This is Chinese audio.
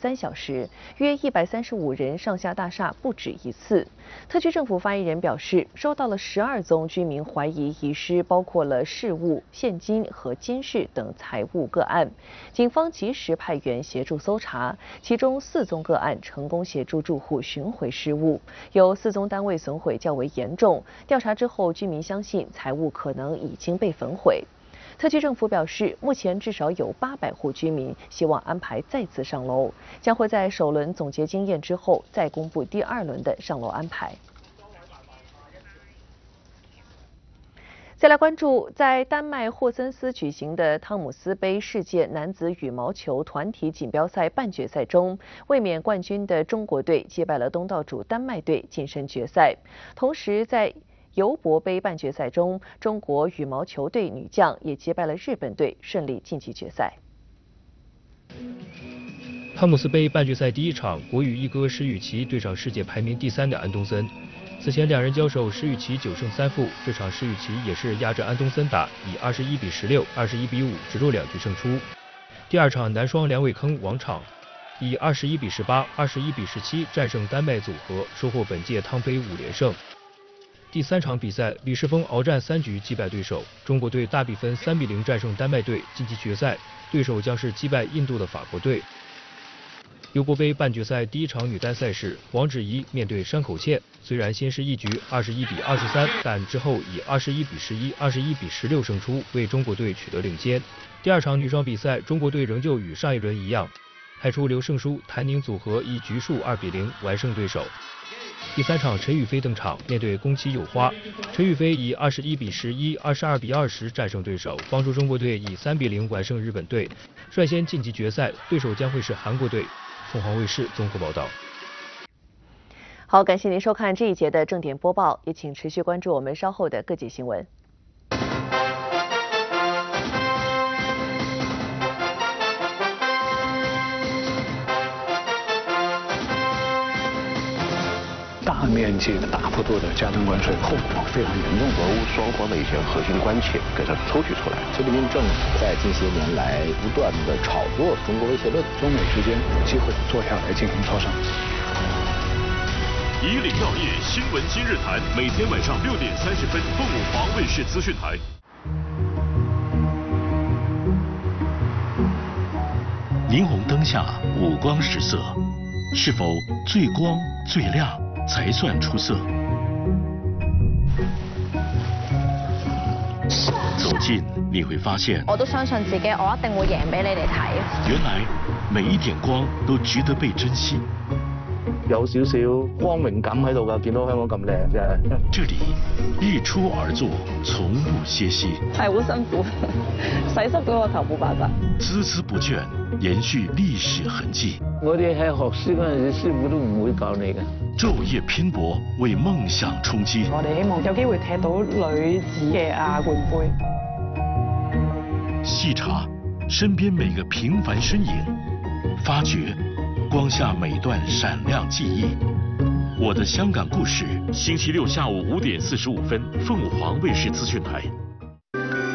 3小时，约135人上下大厦不止一次。特区政府发言人表示，收到了12宗居民怀疑遗失包括了饰物、现金和金饰等财物个案，警方及时派员协助搜查，其中4宗个案成功协助住户寻回失物，有4宗单位损毁较为严重。调查之后，居民相信财物可能已经被焚毁。特区政府表示，目前至少有800户居民希望安排再次上楼，将会在首轮总结经验之后再公布第2轮的上楼安排。再来关注，在丹麦霍森斯举行的汤姆斯杯世界男子羽毛球团体锦标赛半决赛中，卫冕冠军的中国队击败了东道主丹麦队，晋身决赛。同时，在尤伯杯半决赛中，中国羽毛球队女将也击败了日本队，顺利晋级决赛。 汤姆斯杯半决赛第1场，国羽一哥石宇奇对上世界排名第3的安东森。此前2人交手，石宇奇9胜3负，这场石宇奇也是压着安东森打，以21比16、21比5直落2局胜出。第2场男双梁伟铿王昶以21比18、21比17战胜丹麦组合，收获本届汤杯5连胜。第3场比赛，李世峰鏖战3局击败对手，中国队大比分3比0战胜丹麦队，晋级决赛。对手将是击败印度的法国队。尤伯杯半决赛第1场女单赛事，王芷怡面对山口茜，虽然先是一局21比23，但之后以21比11、21比16胜出，为中国队取得领先。第2场女双比赛，中国队仍旧与上一轮一样，派出刘胜书、谭宁组合以局数2比0完胜对手。第3场，陈雨菲登场，面对宫崎友花，陈雨菲以21比11、22比20战胜对手，帮助中国队以3比0完胜日本队，率先晋级决赛。对手将会是韩国队。凤凰卫视综合报道。 好，感谢您收看这一节的正点播报，也请持续关注我们稍后的各界新闻。 大面积的、大幅度的加征关税，后果非常严重。 俄乌双方的一些核心关切给它抽取出来。 习近平政府在近些年来不断的炒作中国威胁论， 中美之间有机会坐下来进行磋商。 以岭药业新闻今日谈，每天晚上6点30分，凤凰卫视资讯台。 霓虹灯下五光十色，是否最光最亮才算出色？走近你会发现， 我都相信自己，我一定會贏俾你哋睇。 原來每一點光都值得被珍惜。 有少少光榮感喺度㗎，見到香港咁靚啫。 這裡日出而作，從不歇息。 係好辛苦，洗濕咗個頭冇辦法。 孜孜不倦，延續歷史痕跡。 我哋喺學書嗰陣時，師傅都唔會教你嘅。 晝夜拼搏，為夢想衝擊。 我哋希望有機會踢到女子嘅亞冠杯。 細查身邊每個平凡身影，發掘光下每段閃亮記憶。我的香港故事， 星期6下午5點45分，鳳凰衛視資訊台。